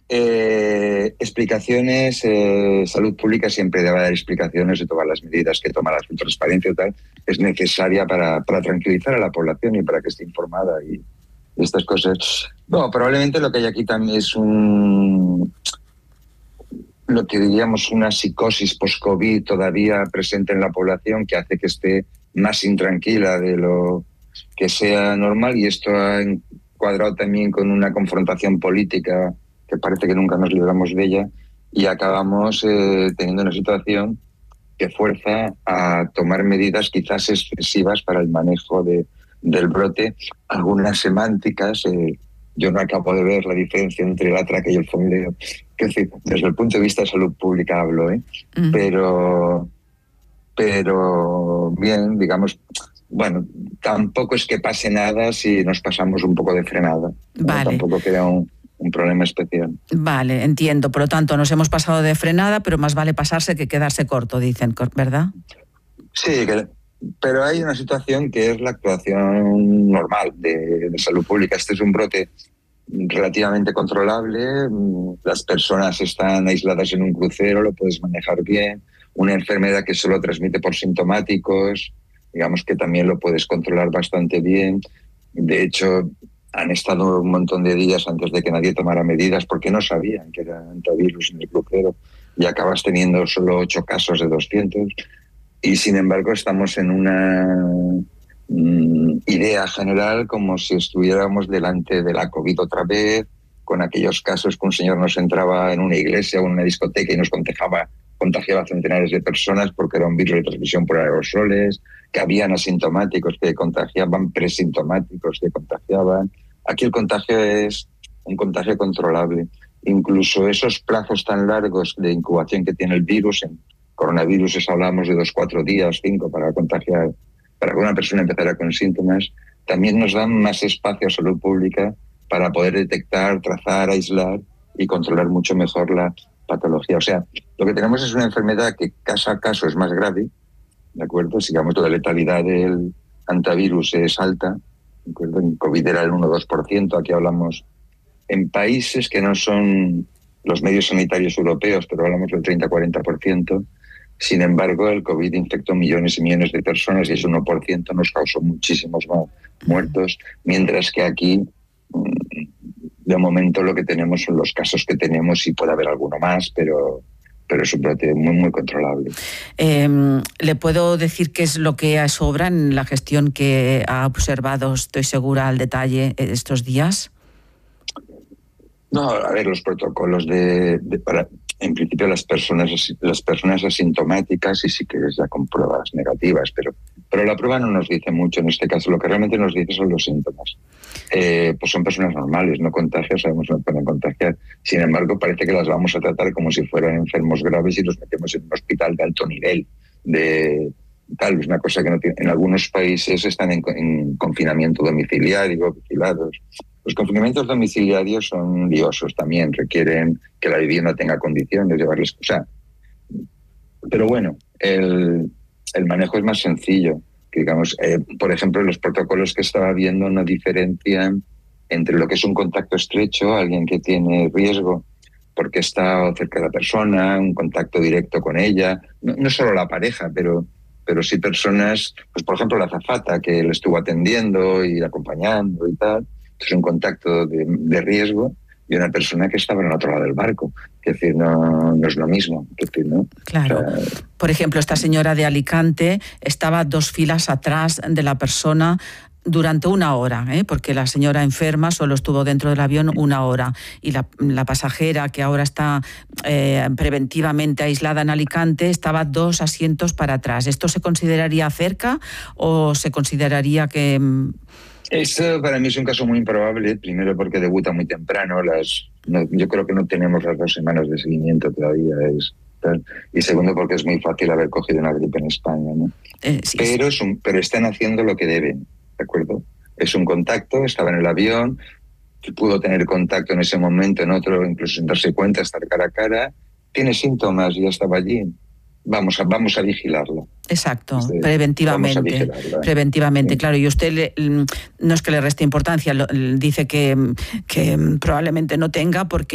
Explicaciones, salud pública siempre debe dar explicaciones de todas las medidas que toma, la transparencia y tal, es necesaria para tranquilizar a la población y para que esté informada y estas cosas. Bueno, probablemente lo que hay aquí también es lo que diríamos una psicosis post-COVID todavía presente en la población que hace que esté más intranquila de lo que sea normal, y esto ha encuadrado también con una confrontación política que parece que nunca nos libramos de ella, y acabamos teniendo una situación que fuerza a tomar medidas quizás excesivas para el manejo del brote, algunas semánticas. Yo no acabo de ver la diferencia entre el atraque y el fondeo. Es decir, desde el punto de vista de salud pública hablo, pero bien, digamos, bueno, tampoco es que pase nada si nos pasamos un poco de frenada. Vale. Tampoco queda un problema especial. Vale, entiendo. Por lo tanto, nos hemos pasado de frenada, pero más vale pasarse que quedarse corto, dicen, ¿verdad? Sí, pero hay una situación que es la actuación normal de salud pública. Este es un brote relativamente controlable, las personas están aisladas en un crucero, lo puedes manejar bien, una enfermedad que solo transmite por sintomáticos, digamos que también lo puedes controlar bastante bien. De hecho, han estado un montón de días antes de que nadie tomara medidas porque no sabían que era antivirus en el crucero, y acabas teniendo solo 8 casos de 200. Y sin embargo estamos en una idea general como si estuviéramos delante de la COVID otra vez, con aquellos casos que un señor nos entraba en una iglesia o en una discoteca y nos contagiaba a centenares de personas porque era un virus de transmisión por aerosoles, que habían asintomáticos que contagiaban, presintomáticos que contagiaban. Aquí el contagio es un contagio controlable. Incluso esos plazos tan largos de incubación que tiene el virus, en coronavirus hablamos de 2-4 días, 5 para contagiar, para que una persona empezara con síntomas, también nos dan más espacio a salud pública para poder detectar, trazar, aislar y controlar mucho mejor la patología. O sea, lo que tenemos es una enfermedad que caso a caso es más grave, ¿de acuerdo? Sigamos, la letalidad del antivirus es alta, ¿de acuerdo? En COVID era el 1-2%, aquí hablamos en países que no son los medios sanitarios europeos, pero hablamos del 30-40%. Sin embargo, el COVID infectó millones y millones de personas y ese 1% nos causó muchísimos más muertos, mientras que aquí, de momento, lo que tenemos son los casos que tenemos, y puede haber alguno más, pero es un brote muy, muy controlable. ¿Le puedo decir qué es lo que sobra en la gestión que ha observado, estoy segura, al detalle estos días? No, a ver, los protocolos en principio las personas asintomáticas, y si quieres ya con pruebas negativas, pero la prueba no nos dice mucho en este caso. Lo que realmente nos dice son los síntomas. Pues son personas normales, no contagian, sabemos que no pueden contagiar. Sin embargo, parece que las vamos a tratar como si fueran enfermos graves y los metemos en un hospital de alto nivel. Tal vez una cosa que no tiene. En algunos países están en confinamiento domiciliario, vigilados. Los confinamientos domiciliarios son liosos también, requieren que la vivienda tenga condiciones, llevarles... O sea, pero bueno, el manejo es más sencillo. Que digamos, por ejemplo, los protocolos que estaba viendo no diferencian entre lo que es un contacto estrecho, alguien que tiene riesgo porque está cerca de la persona, un contacto directo con ella, no solo la pareja, pero sí personas, pues por ejemplo la azafata que le estuvo atendiendo y acompañando y tal. Es un contacto de riesgo, y una persona que estaba en el otro lado del barco. Es decir, no es lo mismo. Es decir, ¿no? Claro. O sea, por ejemplo, esta señora de Alicante estaba 2 filas atrás de la persona durante 1 hora, porque la señora enferma solo estuvo dentro del avión 1 hora, y la pasajera, que ahora está preventivamente aislada en Alicante, estaba 2 asientos para atrás. ¿Esto se consideraría cerca o se consideraría que...? Eso para mí es un caso muy improbable, primero porque debuta muy temprano, yo creo que no tenemos las 2 semanas de seguimiento todavía, y segundo porque es muy fácil haber cogido una gripe en España, ¿no? Sí, pero están haciendo lo que deben, ¿de acuerdo? Es un contacto, estaba en el avión, pudo tener contacto en ese momento, en otro, incluso sin darse cuenta, estar cara a cara, tiene síntomas y ya estaba allí. Vamos a vigilarlo. Exacto, preventivamente. Preventivamente, claro. Y usted no es que le reste importancia, dice que probablemente no tenga, porque